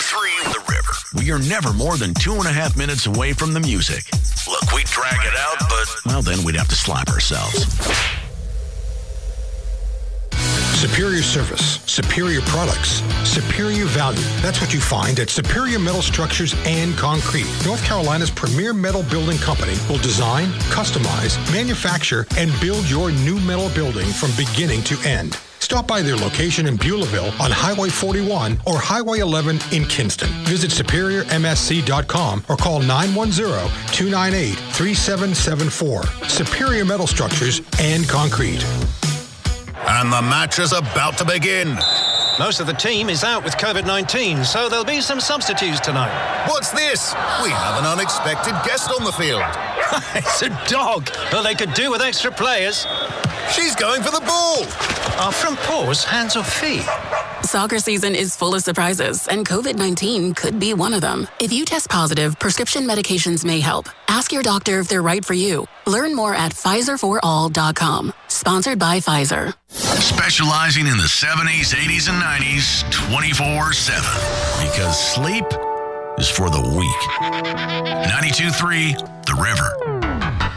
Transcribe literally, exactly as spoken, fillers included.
three The River. We are never more than two and a half minutes away from the music. Look, we drag it out, but, well, then we'd have to slap ourselves. Superior service, superior products, superior value. That's what you find at Superior Metal Structures and Concrete. North Carolina's premier metal building company will design, customize, manufacture, and build your new metal building from beginning to end. Stop by their location in Beulahville on Highway forty-one or Highway eleven in Kinston. Visit superior m s c dot com or call nine one zero, two nine eight, three seven seven four. Superior Metal Structures and Concrete. And the match is about to begin. Most of the team is out with COVID nineteen, so there'll be some substitutes tonight. What's this? We have an unexpected guest on the field. It's a dog. Well, they could do with extra players. She's going for the ball. Are front paws hands or feet? Soccer season is full of surprises, and COVID nineteen could be one of them. If you test positive, prescription medications may help. Ask your doctor if they're right for you. Learn more at Pfizer for all dot com. Sponsored by Pfizer. Specializing in the seventies, eighties, and nineties twenty-four seven. Because sleep is for the weak. ninety-two point three The River.